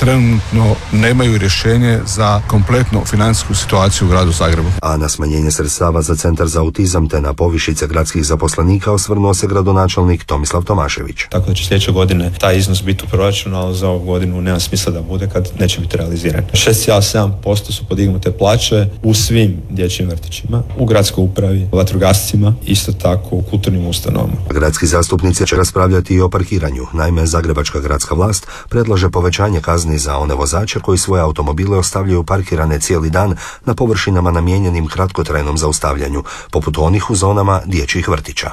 trenutno nemaju rješenje za kompletnu financijsku situaciju u gradu Zagrebu. A na smanjenje sredstava za Centar za autizam te na povišice gradskih zaposlenika osvrnuo se gradonačelnik Tomislav Tomašević. Tako da će sljedeće godine taj iznos biti u proračunu, ali za ovu godinu nema smisla da bude kad neće biti realiziran. 6,7% su podignute plaće u svim dječjim vrtićima, u gradskoj upravi, vatrogascima, isto tako u kulturnim ustanovama. Gradski zastupnici će raspravljati i o parkiranju. Naime, zagrebačka gradska vlast predlaže povećanje kazni za one vozače koji svoje automobile ostavljaju parkirane cijeli dan na površinama namijenjenim kratkotrajnom zaustavljanju, poput onih u zonama dječjih vrtića.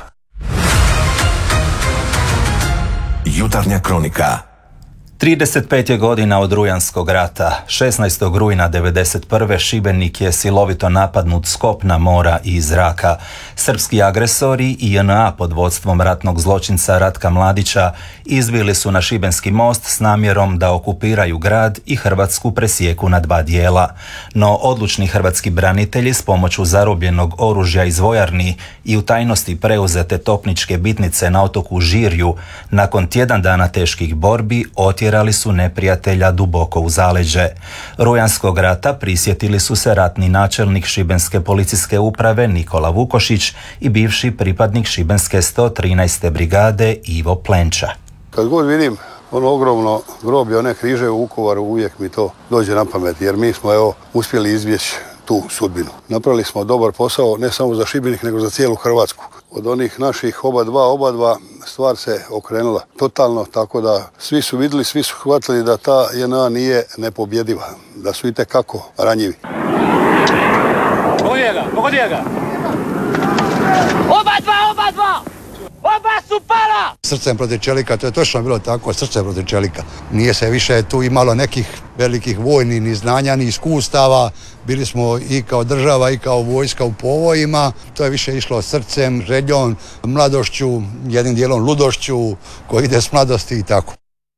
Jutarnja kronika. 35 je godina od Rujanskog rata. 16. rujna 1991. Šibenik je silovito napadnut s kopna, mora i zraka. Srpski agresori i JNA pod vodstvom ratnog zločinca Ratka Mladića izbili su na Šibenski most s namjerom da okupiraju grad i Hrvatsku presijeku na dva dijela. No odlučni hrvatski branitelji s pomoću zarobljenog oružja iz vojarni i u tajnosti preuzete topničke bitnice na otoku Žirju nakon tjedan dana teških borbi otjerali su neprijatelja duboko u zaleđe. Rujanskog rata prisjetili su se ratni načelnik Šibenske policijske uprave Nikola Vukošić i bivši pripadnik Šibenske 113. brigade Ivo Plenča. Kad god vidim ono ogromno groblje, one križe u Vukovaru, uvijek mi to dođe na pamet, jer mi smo uspjeli izbjeći tu sudbinu. Napravili smo dobar posao ne samo za Šibenik, nego za cijelu Hrvatsku. Od onih naših oba dva stvar se okrenula totalno, tako da svi su vidjeli, svi su shvatili da ta JNA nije nepobjediva, da su itekako ranjivi. Pogodi ga! Oba dva! Oba su pala! Srcem protiv čelika, to je točno bilo tako, srcem protiv čelika. Nije se više tu imalo nekih velikih vojnih ni znanja, ni iskustava. Bili smo i kao država i kao vojska u povojima. To je više išlo srcem, željom, mladošću, jednim dijelom ludošću koji ide s mladosti i tako.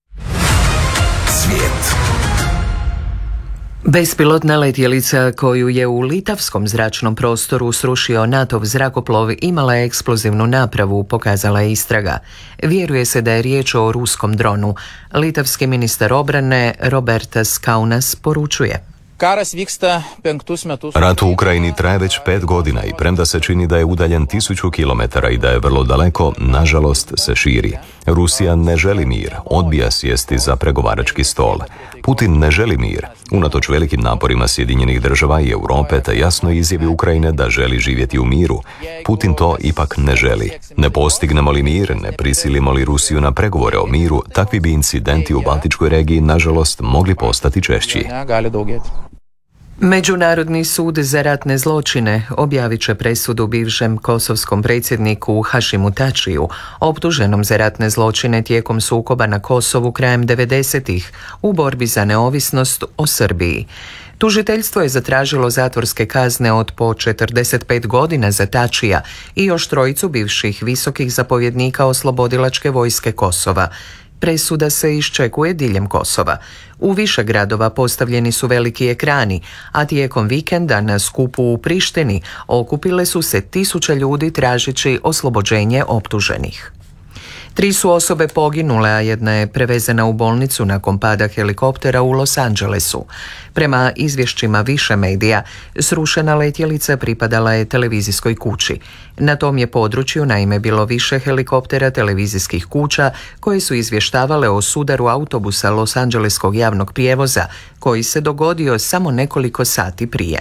Svijet. Bespilotna letjelica koju je u litavskom zračnom prostoru srušio NATO-v zrakoplov imala je eksplozivnu napravu, pokazala je istraga. Vjeruje se da je riječ o ruskom dronu. Litavski ministar obrane Robertas Kaunas poručuje: Rat u Ukrajini traje već 5 godina i premda se čini da je udaljen 1000 kilometara i da je vrlo daleko, nažalost se širi. Rusija ne želi mir, odbija sjesti za pregovarački stol. Putin ne želi mir, unatoč velikim naporima Sjedinjenih država i Europe te jasno izjavi Ukrajine da želi živjeti u miru. Putin to ipak ne želi. Ne postignemo li mir, ne prisilimo li Rusiju na pregovore o miru, takvi bi incidenti u Baltičkoj regiji nažalost mogli postati češći. Međunarodni sud za ratne zločine objavit će presudu bivšem kosovskom predsjedniku Hašimu Tačiju, optuženom za ratne zločine tijekom sukoba na Kosovu krajem 90-ih u borbi za neovisnost o Srbiji. Tužiteljstvo je zatražilo zatvorske kazne od po 45 godina za Tačija i još 3 bivših visokih zapovjednika oslobodilačke vojske Kosova. Presuda se iščekuje diljem Kosova. U više gradova postavljeni su veliki ekrani, a tijekom vikenda na skupu u Prištini okupile su se 1000 ljudi tražeći oslobođenje optuženih. 3 su osobe poginule, a jedna je prevezena u bolnicu nakon pada helikoptera u Los Angelesu. Prema izvješćima više medija, srušena letjelica pripadala je televizijskoj kući. Na tom je području naime bilo više helikoptera televizijskih kuća koje su izvještavale o sudaru autobusa Los Angeleskog javnog prijevoza koji se dogodio samo nekoliko sati prije.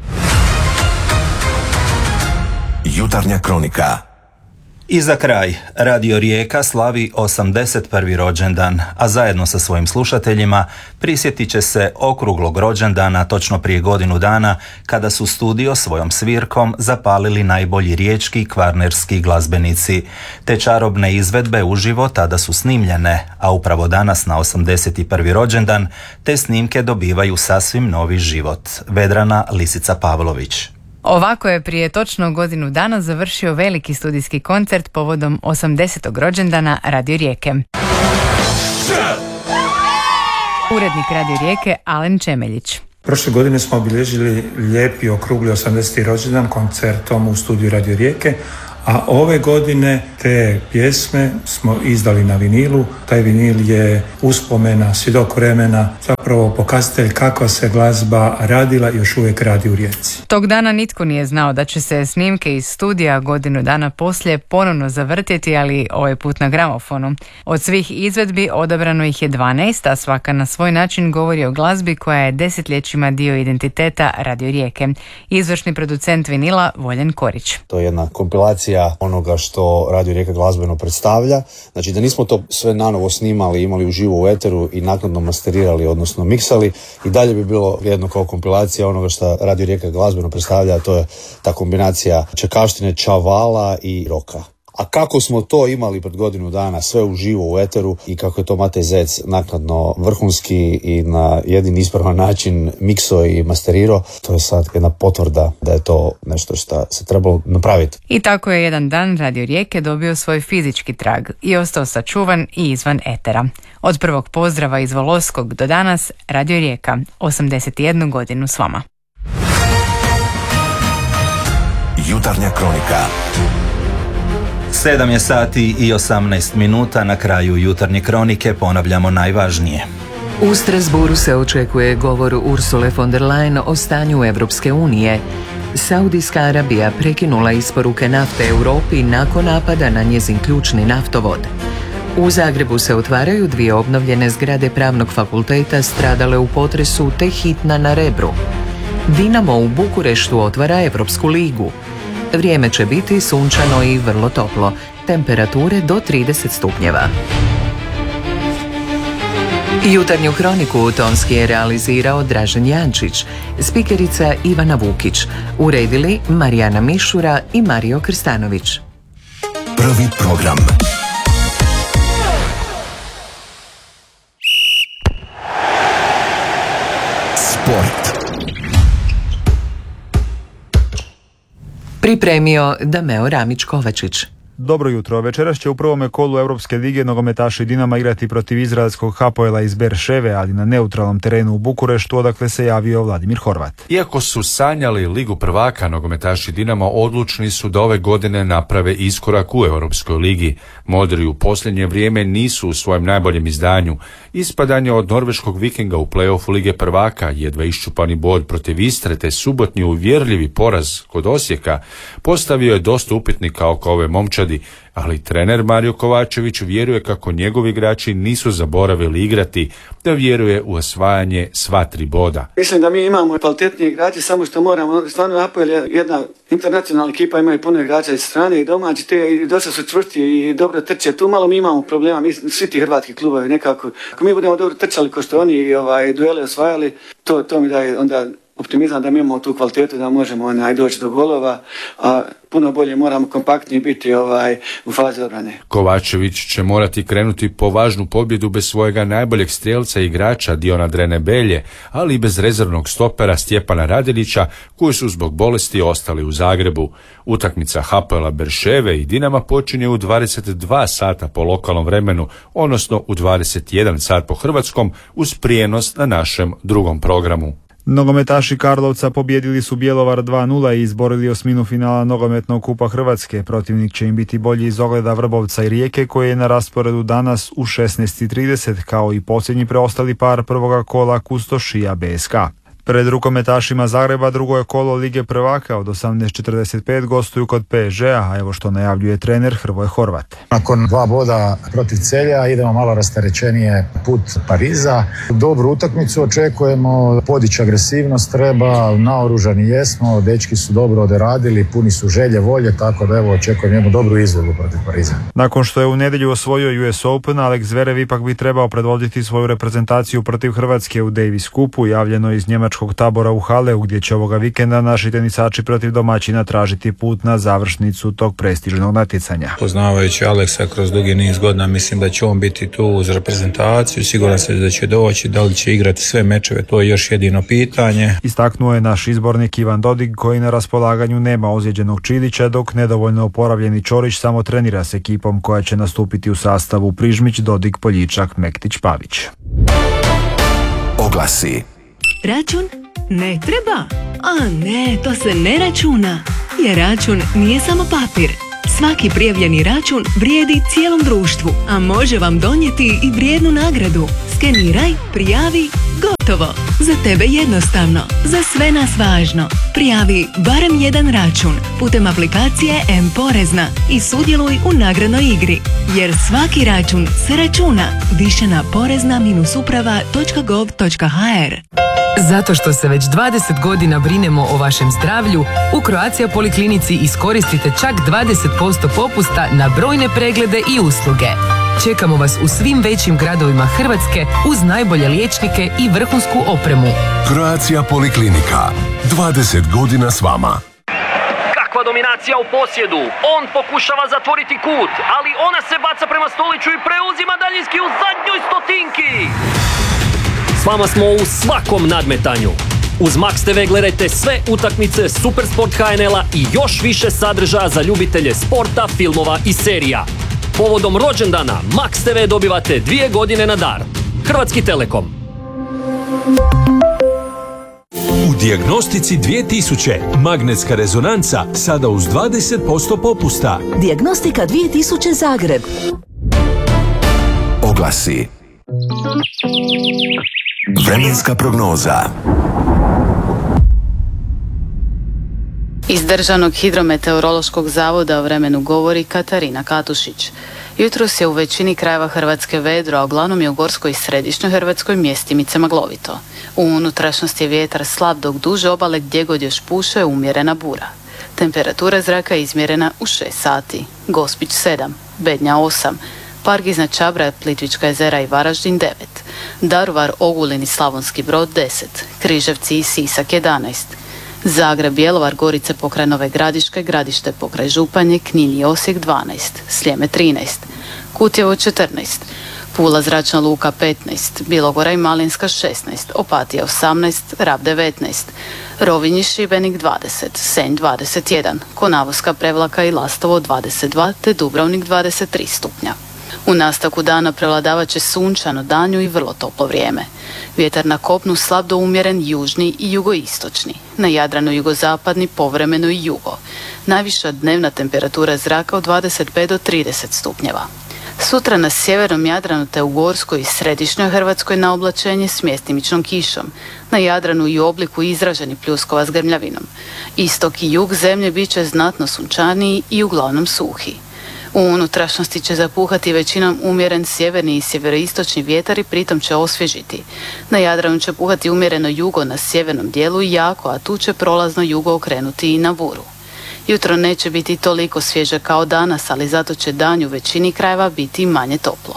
Jutarnja kronika. I za kraj, Radio Rijeka slavi 81. rođendan, a zajedno sa svojim slušateljima prisjetit će se okruglog rođendana točno prije godinu dana kada su studio svojom svirkom zapalili najbolji riječki kvarnerski glazbenici. Te čarobne izvedbe uživo tada su snimljene, a upravo danas na 81. rođendan te snimke dobivaju sasvim novi život. Vedrana Lisica Pavlović. Ovako je prije točno godinu dana završio veliki studijski koncert povodom 80. rođendana Radio Rijeke. Urednik Radio Rijeke Alen Čemeljić. Prošle godine smo obilježili lijepi okrugli 80. rođendan koncertom u studiju Radio Rijeke, a ove godine te pjesme smo izdali na vinilu. Taj vinil je uspomena, svjedok vremena, zapravo pokazatelj kako se glazba radila i još uvijek radi u Rijeci. Tog dana nitko nije znao da će se snimke iz studija godinu dana poslije ponovno zavrtjeti, ali ovaj put na gramofonu. Od svih izvedbi odabrano ih je 12, a svaka na svoj način govori o glazbi koja je desetljećima dio identiteta Radio Rijeke. Izvršni producent vinila Voljen Korić. To je jedna kompilacija onoga što Radio Rijeka glazbeno predstavlja. Znači da nismo to sve nanovo snimali, imali uživo u eteru i naknadno masterirali, odnosno miksali, i dalje bi bilo vrijedno kao kompilacija onoga što Radio Rijeka glazbeno predstavlja, a to je ta kombinacija čekavštine, čavala i roka. A kako smo to imali pred godinu dana, sve uživo u eteru, i kako je to Matej Zec naknadno vrhunski i na jedin ispravan način mikso i masterirao, to je sad jedna potvrda da je to nešto što se trebalo napraviti. I tako je jedan dan Radio Rijeke dobio svoj fizički trag i ostao sačuvan i izvan etera. Od prvog pozdrava iz Voloskog do danas, Radio Rijeka, 81 godinu s vama. Jutarnja kronika. 7 je sati i 18 minuta, na kraju jutarnje kronike ponavljamo najvažnije. U Strasbourgu se očekuje govor Ursule von der Leyen o stanju Evropske unije. Saudijska Arabija prekinula isporuke nafte Europi nakon napada na njezin ključni naftovod. U Zagrebu se otvaraju 2 obnovljene zgrade Pravnog fakulteta stradale u potresu te hitna na Rebru. Dinamo u Bukureštu otvara Evropsku ligu. Vrijeme će biti sunčano i vrlo toplo, temperature do 30 stupnjeva. Jutarnju kroniku tonski je realizirao Dražen Jančić, spikerica Ivana Vukić, uredili Marijana Mišura i Mario Krstanović. Prvi program. Sport. Pripremio Dameo Ramić-Kovačić. Dobro jutro. Večeras će u prvome kolu Europske lige nogometaši Dinama igrati protiv izraelskog Hapoela iz Berševe, ali na neutralnom terenu u Bukureštu, odakle se javio Vladimir Horvat. Iako su sanjali Ligu prvaka, nogometaši Dinama odlučni su da ove godine naprave iskorak u Europskoj ligi. Modri u posljednje vrijeme nisu u svojem najboljem izdanju. Ispadanje od norveškog Vikinga u play-offu Lige prvaka, jedva iščupani bod protiv Istre te subotnji uvjerljivi poraz kod Osijeka postavio je dosta upitnika oko ove momčadi, ali trener Mario Kovačević vjeruje kako njegovi igrači nisu zaboravili igrati, da vjeruje u osvajanje sva 3 boda. Mislim da mi imamo kvalitetnije igrače, samo što moramo, stvarno Hapoel je jedna internacionalna ekipa, imaju puno igrača iz strane i domaći, te i dosta su čvrsti i dobro trče. Tu malo mi imamo problema, mi svi ti hrvatski klubovi nekako, ako mi budemo dobro trčali ko što oni duele osvajali, to mi daje onda optimizam da mi imamo tu kvalitetu da možemo doći do golova, a puno bolje moramo kompaktniji biti u fazi obrane. Kovačević će morati krenuti po važnu pobjedu bez svojega najboljeg strijelca i igrača Diona Drene Belje, ali i bez rezervnog stopera Stjepana Radelića, koji su zbog bolesti ostali u Zagrebu. Utakmica Hapoela Berševe i Dinama počinje u 22 sata po lokalnom vremenu, odnosno u 21 sat po hrvatskom, uz prijenos na našem drugom programu. Nogometaši Karlovca pobjedili su Bjelovar 2-0 i izborili osminu finala nogometnog kupa Hrvatske. Protivnik će im biti bolji iz ogleda Vrbovca i Rijeke, koji je na rasporedu danas u 16:30, kao i posljednji preostali par prvoga kola Kustošija BSK. Pred rukometašima Zagreba drugo je kolo Lige prvaka, od 18:45 gostuju kod PSG-a, a evo što najavljuje trener Hrvoje Horvat. Nakon 2 boda protiv Celja idemo malo rasterećenije put Pariza. Dobru utakmicu očekujemo, podići agresivnost treba, naoružani jesmo, dečki su dobro odradili, puni su želje, volje, tako da evo očekujem jednu dobru izvedbu protiv Pariza. Nakon što je u nedjelju osvojio US Open, Alex Zverev ipak bi trebao predvoditi svoju reprezentaciju protiv Hrvatske u Davis Cupu, javljeno iz njemačkog tabora u Haleu, gdje će ovoga vikenda naši tenisači protiv domaćina tražiti put na završnicu tog prestižnog natjecanja. Poznavajući Aleksa kroz dugi niz godina, mislim da će on biti tu uz reprezentaciju, siguran sam da će doći, da li će igrati sve mečeve, to je još jedino pitanje. Istaknuo je naš izbornik Ivan Dodig, koji na raspolaganju nema ozlijeđenog Čilića, dok nedovoljno oporavljeni Čorić samo trenira s ekipom koja će nastupiti u sastavu Prižmić, Dodig, Poljičak, Mektić, Pavić. Oglasi. Račun ne treba? A ne, to se ne računa. Jer račun nije samo papir. Svaki prijavljeni račun vrijedi cijelom društvu, a može vam donijeti i vrijednu nagradu. Skeniraj, prijavi, gotovo. Za tebe jednostavno, za sve nas važno. Prijavi barem jedan račun putem aplikacije M-Porezna i sudjeluj u nagradnoj igri. Jer svaki račun se računa. Više na porezna-uprava.gov.hr. Zato što se već 20 godina brinemo o vašem zdravlju, u Croatia Poliklinici iskoristite čak 20% popusta na brojne preglede i usluge. Čekamo vas u svim većim gradovima Hrvatske uz najbolje liječnike i vrhunsku opremu. Croatia Poliklinika. 20 godina s vama. Kakva dominacija u posjedu. On pokušava zatvoriti kut, ali ona se baca prema Stoliću i preuzima daljinski u zadnjoj stotinki. S vama smo u svakom nadmetanju. Uz Max TV gledajte sve utakmice Supersport HNL-a i još više sadržaja za ljubitelje sporta, filmova i serija. Povodom rođendana Max TV dobivate 2 godine na dar. Hrvatski Telekom. U Dijagnostici 2000 magnetska rezonanca sada uz 20% popusta. Dijagnostika 2000 Zagreb. Oglasi. Vremenska prognoza. Iz Državnog hidrometeorološkog zavoda o vremenu govori Katarina Katušić. Jutros je u većini krajeva Hrvatske vedro, a uglavnom je u gorskoj i središnjoj Hrvatskoj mjestimice maglovito. U unutrašnjosti je vjetar slab, dok duže obale gdje god još puše je umjerena bura. Temperatura zraka je izmjerena u 6 sati. Gospić 7, Bednja 8, Park iznad Čabra, Plitvička jezera i Varaždin 9, Daruvar, Ogulin i Slavonski Brod 10, Križevci i Sisak 11, Zagreb, Bjelovar, Gorice pokraj Nove Gradiške, Gradište pokraj Županje, Knin i Osijek 12, Sljeme 13, Kutjevo 14, Pula zračna luka 15, Bilogora i Malinska 16, Opatija 18, Rab 19, Rovinj i Šibenik 20, Senj 21, Konavoska, Prevlaka i Lastovo 22 te Dubrovnik 23 stupnja. U nastavku dana prevladavat će sunčano danju i vrlo toplo vrijeme. Vjetar na kopnu slab do umjeren južni i jugoistočni. Na Jadranu jugozapadni povremeno i jugo. Najviša dnevna temperatura zraka od 25 do 30 stupnjeva. Sutra na sjevernom Jadranu te u gorskoj i središnjoj Hrvatskoj na oblačenje s mjestimičnom kišom. Na Jadranu i u obliku izraženi pljuskova s grmljavinom. Istok i jug zemlje bit će znatno sunčaniji i uglavnom suhi. U unutrašnjosti će zapuhati većinom umjeren sjeverni i sjeveroistočni vjetar i pritom će osvježiti. Na Jadranu će puhati umjereno jugo na sjevernom dijelu i jako, a tu će prolazno jugo okrenuti i na buru. Jutro neće biti toliko svježe kao danas, ali zato će dan u većini krajeva biti manje toplo.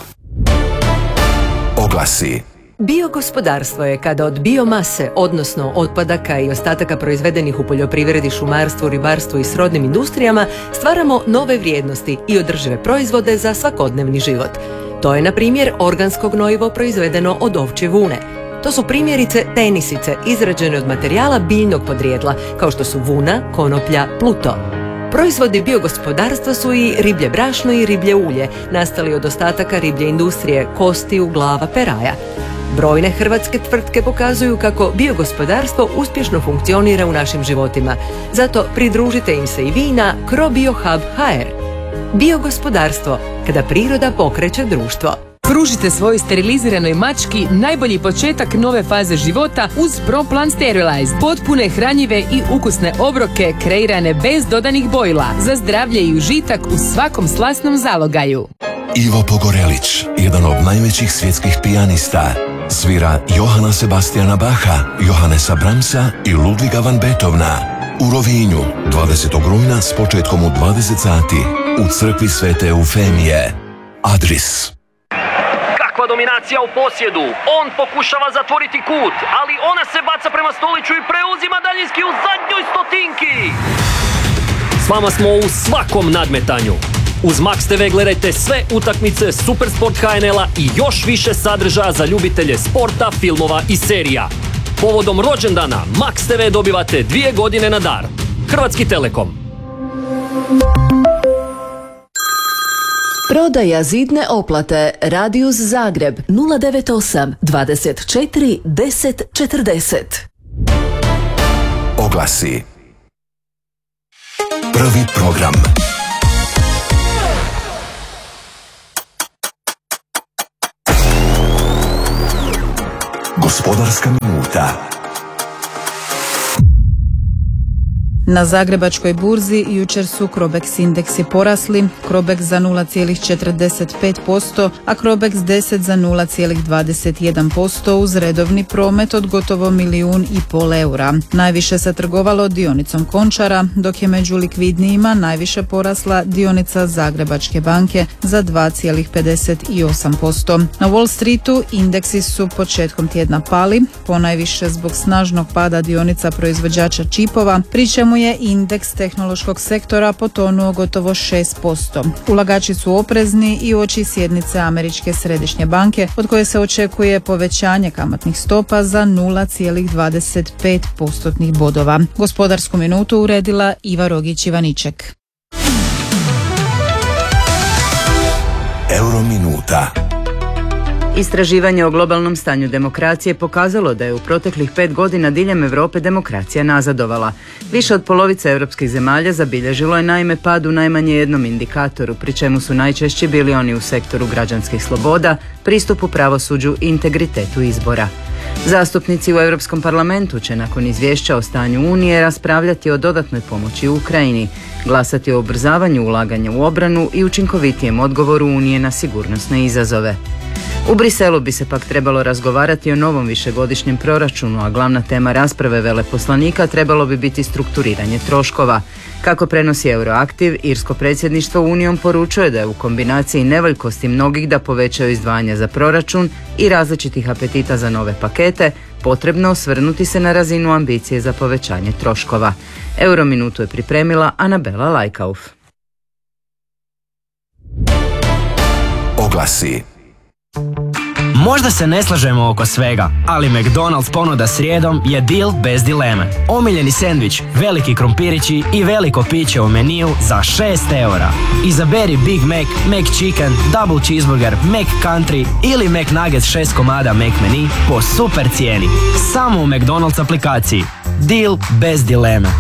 Oglasi. Biogospodarstvo je kada od biomase, odnosno otpadaka i ostataka proizvedenih u poljoprivredi, šumarstvu, ribarstvu i srodnim industrijama, stvaramo nove vrijednosti i održive proizvode za svakodnevni život. To je, na primjer, organsko gnojivo proizvedeno od ovčje vune. To su primjerice tenisice izrađene od materijala biljnog podrijetla, kao što su vuna, konoplja, pluto. Proizvodi biogospodarstva su i riblje brašno i riblje ulje, nastali od ostataka riblje industrije, kostiju, glava, peraja. Brojne hrvatske tvrtke pokazuju kako biogospodarstvo uspješno funkcionira u našim životima. Zato pridružite im se i vi na CroBioHub.hr. Biogospodarstvo, kada priroda pokreće društvo. Pružite svojoj steriliziranoj mački najbolji početak nove faze života uz ProPlan Sterilized. Potpune, hranjive i ukusne obroke kreirane bez dodanih bojila za zdravlje i užitak u svakom slasnom zalogaju. Ivo Pogorelić, jedan od najvećih svjetskih pijanista, svira Johana Sebastiana Bacha, Johannesa Brahmsa i Ludviga van Beethovena. U Rovinju, 20. rujna s početkom u 20 sati, u crkvi Svete Eufemije. Adris. Kakva dominacija u posjedu. On pokušava zatvoriti kut, ali ona se baca prema Stoliću i preuzima daljinski u zadnjoj stotinki. S vama smo u svakom nadmetanju. Uz Max TV gledajte sve utakmice Supersport HNL-a i još više sadržaja za ljubitelje sporta, filmova i serija. Povodom rođendana Max TV dobivate 2 godine na dar. Hrvatski Telekom. Prodaja zidne oplate. Radius Zagreb 098 24 10 40. Oglasi. Prvi program. Gospodarska minuta. Na Zagrebačkoj burzi jučer su Crobex indeksi porasli, Crobex za 0,45%, a Crobex 10 za 0,21% uz redovni promet od gotovo 1,5 milijuna eura. Najviše se trgovalo dionicom Končara, dok je među likvidnijima najviše porasla dionica Zagrebačke banke za 2,58%. Na Wall Streetu indeksi su početkom tjedna pali, ponajviše zbog snažnog pada dionica proizvođača čipova, pri čemu je indeks tehnološkog sektora potonuo gotovo 6%. Ulagači su oprezni i uoči sjednice Američke središnje banke, od koje se očekuje povećanje kamatnih stopa za 0,25% bodova. Gospodarsku minutu uredila Iva Rogić-Ivaniček. Eurominuta. Istraživanje o globalnom stanju demokracije pokazalo da je u proteklih 5 godina diljem Europe demokracija nazadovala. Više od polovice europskih zemalja zabilježilo je naime pad u najmanje jednom indikatoru, pri čemu su najčešći bili oni u sektoru građanskih sloboda, pristupu pravosuđu i integritetu izbora. Zastupnici u Europskom parlamentu će nakon izvješća o stanju Unije raspravljati o dodatnoj pomoći u Ukrajini, glasati o ubrzavanju ulaganja u obranu i učinkovitijem odgovoru Unije na sigurnosne izazove. U Briselu bi se pak trebalo razgovarati o novom višegodišnjem proračunu, a glavna tema rasprave veleposlanika trebalo bi biti strukturiranje troškova. Kako prenosi Euroaktiv, irsko predsjedništvo Unijom poručuje da je u kombinaciji nevoljkosti mnogih da povećaju izdvajanja za proračun i različitih apetita za nove pakete, potrebno osvrnuti se na razinu ambicije za povećanje troškova. Eurominutu je pripremila Anabela Lajkauf. Oglasi. Možda se ne slažemo oko svega, ali McDonald's ponuda srijedom je deal bez dileme. Omiljeni sendvič, veliki krompirići i veliko piće u meniju za 6 eura. Izaberi Big Mac, McChicken, Double Cheeseburger, McCountry ili McNuggets 6 komada McMenu po super cijeni. Samo u McDonald's aplikaciji. Deal bez dileme.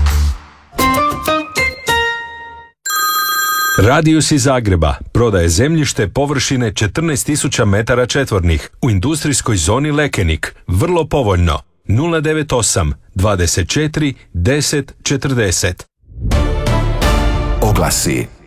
Radius iz Zagreba prodaje zemljište površine 14.000 metara četvornih u industrijskoj zoni Lekenik. Vrlo povoljno. 098 24 10 40. Oglasi.